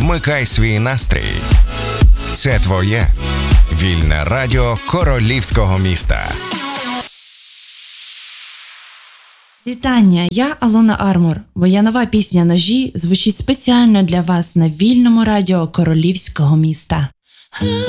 Вмикай свій настрій. Це твоє вільне радіо королівського міста. Вітання, я Алона Армор. Моя нова пісня «Ножі» звучить спеціально для вас на вільному радіо королівського міста.